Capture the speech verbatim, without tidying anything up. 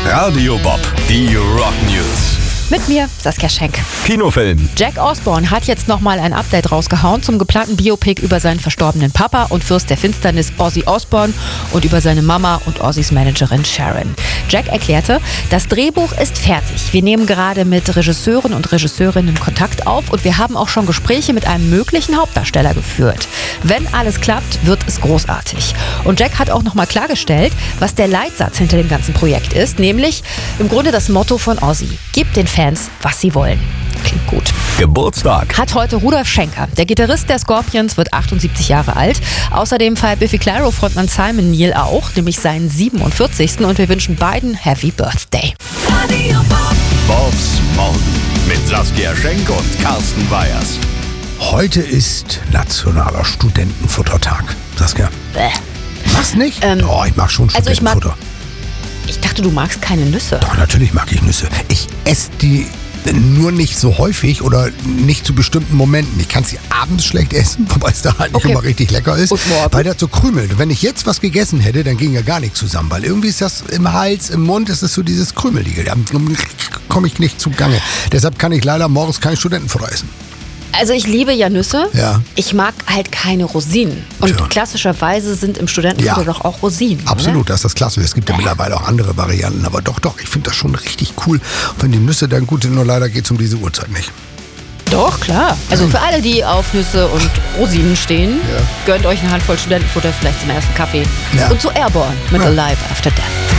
Radio Bob, die Rock News. Mit mir, Saskia Schenk. Kinofilm. Jack Osbourne hat jetzt nochmal ein Update rausgehauen zum geplanten Biopic über seinen verstorbenen Papa und Fürst der Finsternis Ozzy Osbourne und über seine Mama und Ozzys Managerin Sharon. Jack erklärte, das Drehbuch ist fertig. Wir nehmen gerade mit Regisseuren und Regisseurinnen Kontakt auf und wir haben auch schon Gespräche mit einem möglichen Hauptdarsteller geführt. Wenn alles klappt, wird es großartig. Und Jack hat auch nochmal klargestellt, was der Leitsatz hinter dem ganzen Projekt ist, nämlich im Grunde das Motto von Ozzy: Gib den Fans, was sie wollen. Klingt gut. Geburtstag. Hat heute Rudolf Schenker. Der Gitarrist der Scorpions wird achtundsiebzig Jahre alt. Außerdem feiert Biffy Clyro-Frontmann Simon Neil auch, nämlich seinen siebenundvierzigsten Und wir wünschen beiden Happy Birthday. Bobs Morgen mit Saskia Schenk und Carsten Weyers. Heute ist Nationaler Studentenfuttertag. Saskia, Bäh. mach's nicht? Ähm, Doch, ich mag schon also ich mag- Studentenfutter. Ich dachte, du magst keine Nüsse. Doch, natürlich mag ich Nüsse. Ich esse die nur nicht so häufig oder nicht zu bestimmten Momenten. Ich kann sie abends schlecht essen, wobei es da halt nicht Okay. immer richtig lecker ist, Und morgen? weil das so krümelt. Wenn ich jetzt was gegessen hätte, dann ging ja gar nichts zusammen, weil irgendwie ist das im Hals, im Mund, ist es so dieses Krümelige. Da komme ich nicht zugange. Deshalb kann ich leider morgens kein Studentenfutter essen. Also ich liebe ja Nüsse. Ja. Ich mag halt keine Rosinen. Und Tja. klassischerweise sind im Studentenfutter Ja. doch auch Rosinen. Absolut, das ist das Klasse. Es gibt ja mittlerweile auch andere Varianten, aber doch, doch, ich finde das schon richtig cool. Und wenn die Nüsse dann gut sind, nur leider geht es um diese Uhrzeit nicht. Oder? Doch, klar. Also für alle, die auf Nüsse und Rosinen stehen, Ja. gönnt euch eine Handvoll Studentenfutter vielleicht zum ersten Kaffee. Ja. Und zu Airborne mit Ja. Alive After Death.